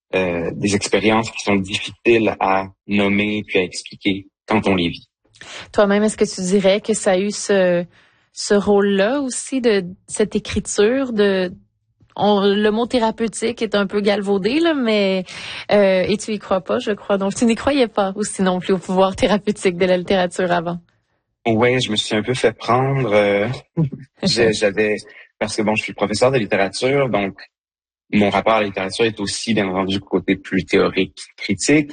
des expériences qui sont difficiles à nommer puis à expliquer quand on les vit. Toi-même, est-ce que tu dirais que ça a eu ce rôle-là aussi de cette écriture le mot thérapeutique est un peu galvaudé, là, mais et tu y crois pas, je crois. Donc, tu n'y croyais pas aussi non plus au pouvoir thérapeutique de la littérature avant. Ouais, je me suis un peu fait prendre. J'avais parce que je suis professeur de littérature, donc mon rapport à la littérature est aussi bien entendu du côté plus théorique, critique,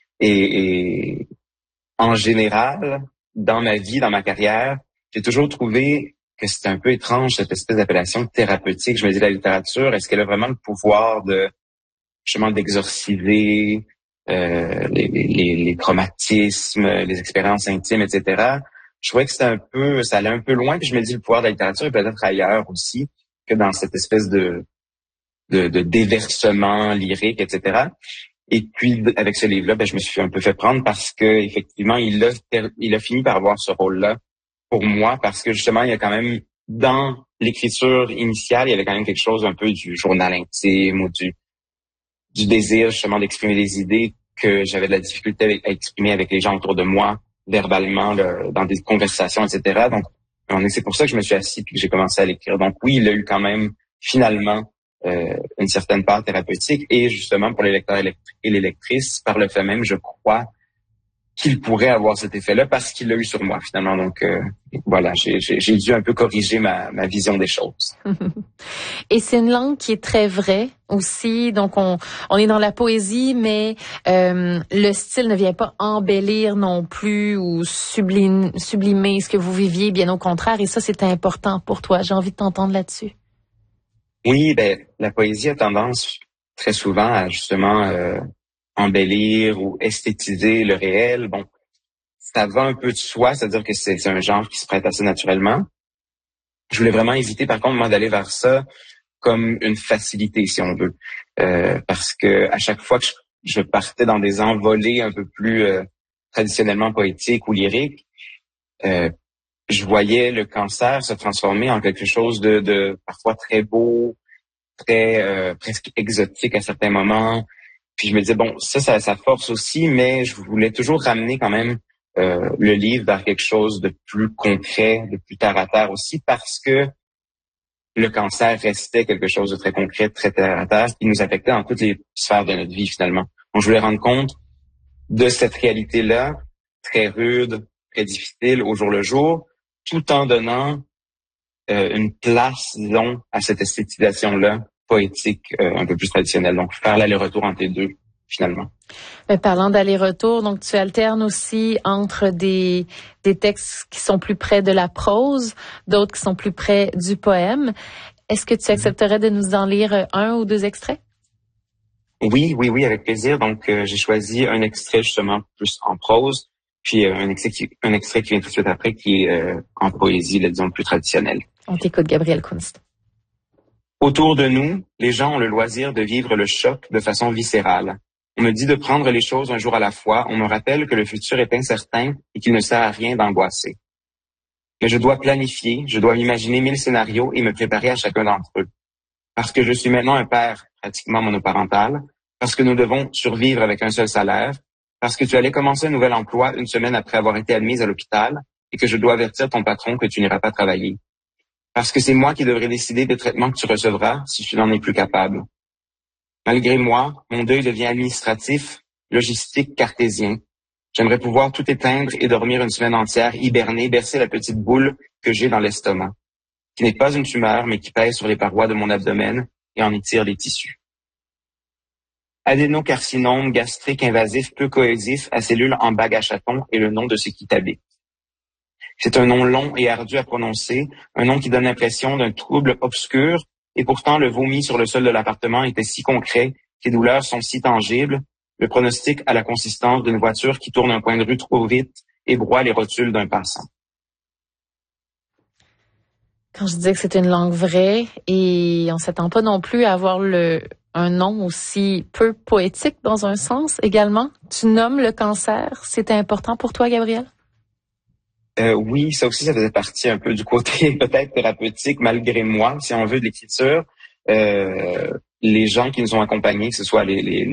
et en général, dans ma vie, dans ma carrière, j'ai toujours trouvé que c'était un peu étrange cette espèce d'appellation thérapeutique. Je me dis, la littérature, est-ce qu'elle a vraiment le pouvoir de justement d'exorciser les traumatismes, les expériences intimes, etc. Je trouvais que ça allait un peu loin. Puis je me dis, le pouvoir de la littérature est peut-être ailleurs aussi que dans cette espèce de déversement lyrique, etc. Et puis avec ce livre-là, je me suis un peu fait prendre parce que effectivement, il a fini par avoir ce rôle-là pour moi parce que justement, il y a quand même dans l'écriture initiale, il y avait quand même quelque chose un peu du journal intime ou du désir justement d'exprimer des idées que j'avais de la difficulté à exprimer avec les gens autour de moi, verbalement, dans des conversations, etc. Donc, c'est pour ça que je me suis assis et que j'ai commencé à l'écrire. Donc oui, il a eu quand même finalement une certaine part thérapeutique et justement pour les lecteurs et les lectrices, par le fait même, je crois qu'il pourrait avoir cet effet-là parce qu'il l'a eu sur moi finalement. Donc voilà, j'ai dû un peu corriger ma vision des choses. Et c'est une langue qui est très vraie aussi. Donc on est dans la poésie, mais le style ne vient pas embellir non plus ou sublimer ce que vous viviez, bien au contraire. Et ça, c'est important pour toi. J'ai envie de t'entendre là-dessus. Oui, la poésie a tendance très souvent à justement embellir ou esthétiser le réel. Bon, ça va un peu de soi, c'est-à-dire que c'est un genre qui se prête assez naturellement. Je voulais vraiment éviter, par contre, moi, d'aller vers ça comme une facilité, si on veut, parce que à chaque fois que je partais dans des envolées un peu plus traditionnellement poétiques ou lyriques, je voyais le cancer se transformer en quelque chose de parfois très beau, très presque exotique à certains moments. Puis je me disais, ça force aussi, mais je voulais toujours ramener quand même le livre vers quelque chose de plus concret, de plus terre à terre aussi, parce que le cancer restait quelque chose de très concret, très terre à terre, qui nous affectait dans toutes les sphères de notre vie finalement. Donc je voulais rendre compte de cette réalité-là, très rude, très difficile au jour le jour, tout en donnant une place, disons, à cette esthétisation-là poétique un peu plus traditionnelle. Donc, faire l'aller-retour entre les deux, finalement. Mais parlant d'aller-retour, donc tu alternes aussi entre des textes qui sont plus près de la prose, d'autres qui sont plus près du poème. Est-ce que tu accepterais de nous en lire un ou deux extraits? Oui, avec plaisir. Donc, j'ai choisi un extrait justement plus en prose, puis un extrait qui vient tout de suite après, qui est en poésie, disons, plus traditionnelle. On t'écoute, Gabrielle Kunst. Autour de nous, les gens ont le loisir de vivre le choc de façon viscérale. On me dit de prendre les choses un jour à la fois. On me rappelle que le futur est incertain et qu'il ne sert à rien d'angoisser. Mais je dois planifier, je dois m'imaginer 1000 scénarios et me préparer à chacun d'entre eux. Parce que je suis maintenant un père pratiquement monoparental, parce que nous devons survivre avec un seul salaire, parce que tu allais commencer un nouvel emploi une semaine après avoir été admise à l'hôpital et que je dois avertir ton patron que tu n'iras pas travailler. Parce que c'est moi qui devrais décider des traitements que tu recevras si tu n'en es plus capable. Malgré moi, mon deuil devient administratif, logistique, cartésien. J'aimerais pouvoir tout éteindre et dormir une semaine entière, hiberner, bercer la petite boule que j'ai dans l'estomac, qui n'est pas une tumeur, mais qui pèse sur les parois de mon abdomen et en étire les tissus. Adénocarcinome gastrique invasif peu cohésif à cellules en bague à chatons est le nom de ce qui t'habite. C'est un nom long et ardu à prononcer, un nom qui donne l'impression d'un trouble obscur, et pourtant le vomi sur le sol de l'appartement était si concret, les douleurs sont si tangibles, le pronostic a la consistance d'une voiture qui tourne un coin de rue trop vite et broie les rotules d'un passant. Quand je disais que c'est une langue vraie, et on s'attend pas non plus à avoir un nom aussi peu poétique dans un sens également. Tu nommes le cancer, c'était important pour toi, Gabrielle? Oui, ça aussi, ça faisait partie un peu du côté peut-être thérapeutique, malgré moi, si on veut, de l'écriture. Les gens qui nous ont accompagnés, que ce soit les